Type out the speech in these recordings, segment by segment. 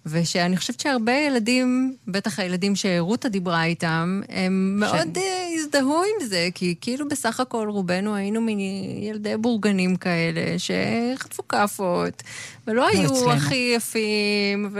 ושאני חושבת שהרבה ילדים, בטח הילדים שרותה דיברה איתם, הם מאוד הזדהו עם זה, כי כאילו בסך הכל רובנו היינו מילדי בורגנים כאלה, שחטפו כפות, ולא היו הכי יפים,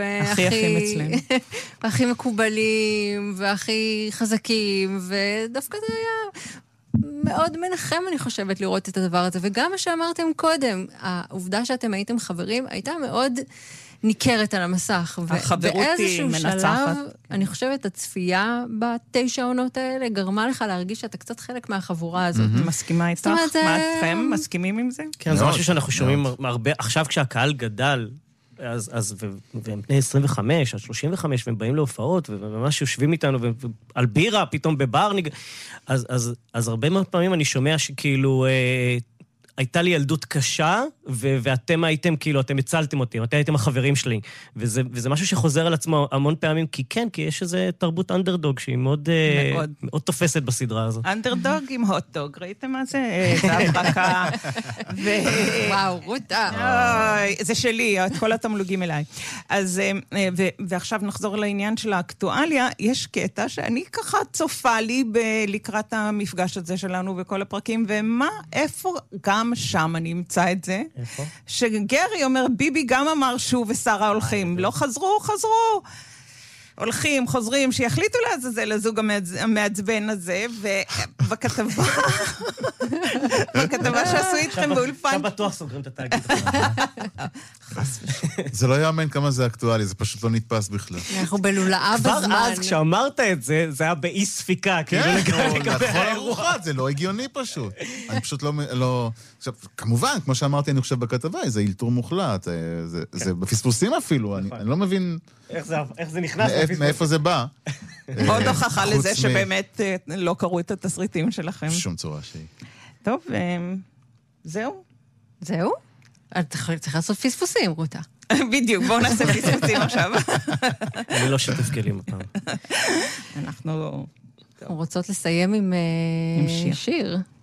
והכי מקובלים, והכי חזקים, ודווקא זה היה מאוד מנחם, אני חושבת, לראות את הדבר הזה. וגם מה שאמרתם קודם, העובדה שאתם הייתם חברים, הייתה מאוד ניכרת על המסך. החברות היא מנצחת. אני חושבת, הצפייה ב9 עונות האלה גרמה לך להרגיש שאתה קצת חלק מהחבורה הזאת. מסכימה איתך? מה אתכם? מסכימים עם זה? כן, זה משהו שאנחנו שומעים הרבה, עכשיו כשהקהל גדל, והם בני 25, עד 35, והם באים להופעות, וממש יושבים איתנו, ועל בירה, פתאום בבר, אז הרבה מאוד פעמים אני שומע שכאילו, הייתה לי ילדות קשה, ואתם הייתם, כאילו, אתם הצלתם אותי, אתם הייתם החברים שלי, וזה משהו שחוזר על עצמו המון פעמים, כי יש איזה תרבות אנדרדוג, שהיא מאוד תופסת בסדרה הזאת. אנדרדוג עם הוטדוג, ראיתם מה זה? זה הברקה. וואו, רותה. זה שלי, את כל התמלוגים אליי. אז, ועכשיו נחזור לעניין של האקטואליה, יש קטע שאני ככה צופה לי לקראת המפגש הזה שלנו וכל הפרקים, איפה גם שם אני אמצא את זה, איפה? שגרי אומר, ביבי גם אמר שוב ושרה הולכים, לא חזרו, הולכים, חוזרים, שיחליטו לעזאזל לזוג המעצבן הזה, ובכתבה, שעשו איתכם באולפן. עכשיו בטוח סוגרים את התאגיד. זה לא יאמן כמה זה אקטואלי, זה פשוט לא נתפס בכלל. אנחנו בלולאה בזמן. כבר אז כשאמרת את זה, זה היה באי ספיקה. כן, לכל הרוחות, זה לא הגיוני פשוט. אני פשוט לא... עכשיו, כמובן, כמו שאמרתי, אני חושב בכתבה, זה אילתור מוחלט, זה בפספוסים אפילו, אני לא מבין... איך זה נכנס? מאיפה זה בא? עוד הוכחה לזה שבאמת לא קראו את התסריטים שלכם. שום צורה שהיא. טוב, זהו? זהו? צריך לעשות פספוסים, רותה. בדיוק, בואו נעשה פספוסים עכשיו. אני לא שתף כלים הפעם. אנחנו רוצות לסיים עם שיר.